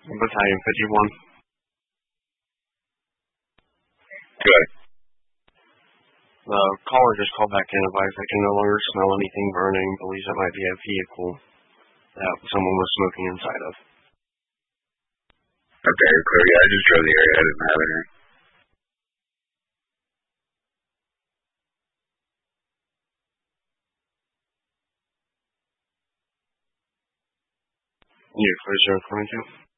Battalion 51. Good. The caller just called back in, advised they can no longer smell anything burning, believes it might be a vehicle that someone was smoking inside of. Okay, you're clear. Yeah, I just drove the area. I didn't have any. You clear 022?